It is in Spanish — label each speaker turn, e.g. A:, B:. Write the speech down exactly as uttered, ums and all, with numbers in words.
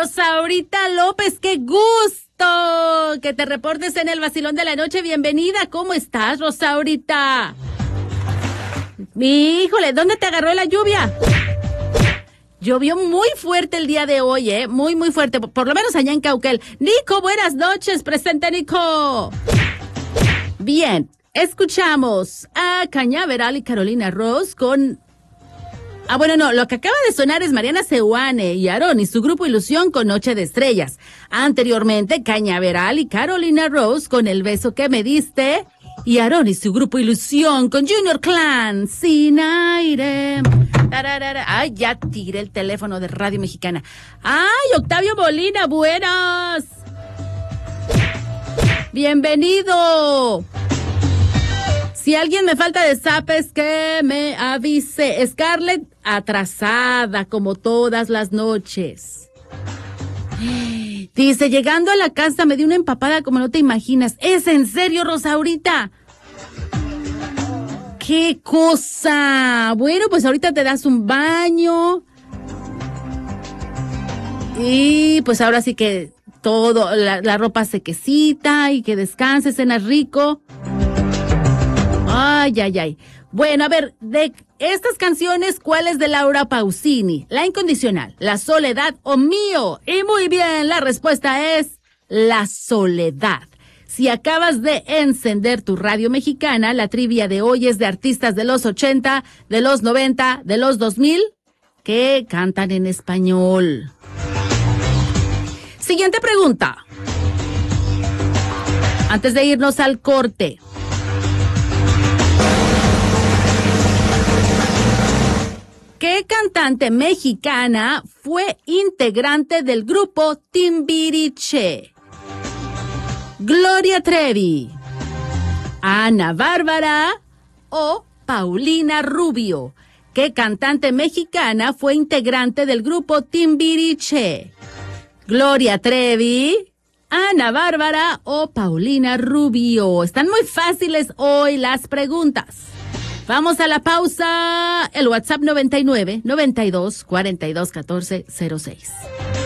A: Rosaurita López, qué gusto que te reportes en el Vacilón de la Noche. Bienvenida, ¿cómo estás, Rosaurita? Híjole, ¿dónde te agarró la lluvia? Llovió muy fuerte el día de hoy, ¿eh? Muy, muy fuerte, por lo menos allá en Cauquel. Nico, buenas noches, presente, Nico. Bien, escuchamos a Cañaveral y Carolina Ross con... Ah, bueno, no, lo que acaba de sonar es Mariana Seoane y Aarón y su grupo Ilusión con Noche de Estrellas. Anteriormente, Cañaveral y Carolina Ross con El beso que me diste y Aarón y su grupo Ilusión con Junior Clan, Sin aire. Tararara. Ay, ya tiré el teléfono de Radio Mexicana. Ay, Octavio Molina, buenas. Bienvenido. Si alguien me falta de zapes, que me avise. Scarlett, atrasada, como todas las noches. Dice, llegando a la casa me di una empapada como no te imaginas. ¿Es en serio, Rosaurita? ¡Qué cosa! Bueno, pues ahorita te das un baño. Y pues ahora sí que todo, la, la ropa sequecita y que descanses, cenas rico. Ay, ay, ay. Bueno, a ver, de estas canciones, ¿cuál es de Laura Pausini? La Incondicional, La Soledad o Mío. Y muy bien, la respuesta es La Soledad. Si acabas de encender tu radio mexicana, la trivia de hoy es de artistas de los ochenta, de los noventa, de los dos mil, que cantan en español. Siguiente pregunta. Antes de irnos al corte. ¿Qué cantante mexicana fue integrante del grupo Timbiriche? Gloria Trevi, Ana Bárbara o Paulina Rubio. ¿Qué cantante mexicana fue integrante del grupo Timbiriche? Gloria Trevi, Ana Bárbara o Paulina Rubio. Están muy fáciles hoy las preguntas. Vamos a la pausa. El WhatsApp noventa y nueve, noventa y dos, cuarenta y dos, catorce, cero seis.